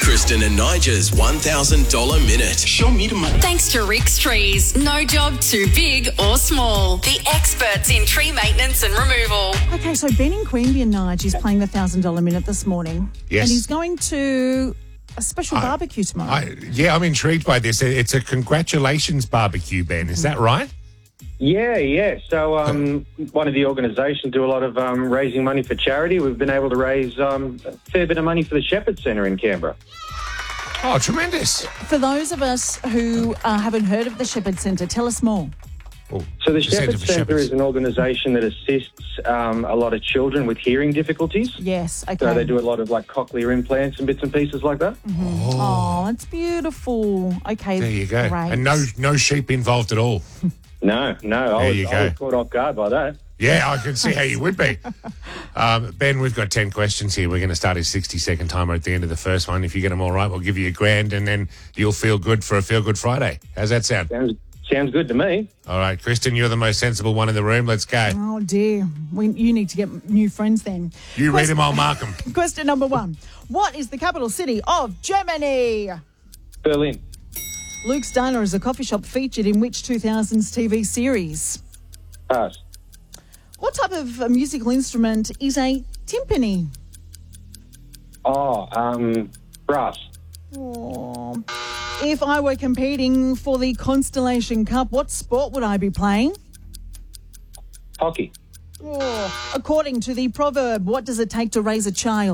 Kristen and Nigel's $1,000 Minute. Show me the money. Thanks to Rick's Trees. No job too big or small. The experts in tree maintenance and removal. Okay, so Ben in Queanbeyan, Nige, is playing the $1,000 Minute this morning. Yes. And he's going to a special barbecue tomorrow. I'm intrigued by this. It's a congratulations barbecue, Ben. Is that right? Yeah. So one of the organisations do a lot of raising money for charity. We've been able to raise a fair bit of money for the Shepherd Centre in Canberra. Oh, tremendous. For those of us who haven't heard of the Shepherd Centre, tell us more. So the Shepherd Centre is an organisation that assists a lot of children with hearing difficulties. Yes, okay. So they do a lot of like cochlear implants and bits and pieces like that. Mm-hmm. Oh, it's beautiful. Okay, There you go. great. And no sheep involved at all. No. I was caught off guard by that. Yeah, I can see how you would be. Ben, we've got 10 questions here. We're going to start a 60-second timer at the end of the first one. If you get them all right, we'll give you $1,000 and then you'll feel good for a Feel Good Friday. How's that sound? Sounds good to me. All right, Kristen, you're the most sensible one in the room. Let's go. Oh, dear. You need to get new friends then. You read them, I'll mark them. Question number 1. What is the capital city of Germany? Berlin. Luke's Diner is a coffee shop featured in which 2000s TV series? Pass. What type of musical instrument is a timpani? Brass. Oh. If I were competing for the Constellation Cup, what sport would I be playing? Hockey. Oh. According to the proverb, what does it take to raise a child?